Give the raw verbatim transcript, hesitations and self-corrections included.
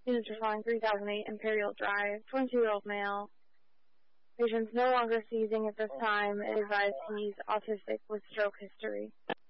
Units responding three thousand eight Imperial Drive, twenty-two-year-old male. Patient's no longer seizing at this time. Advised he's autistic with stroke history.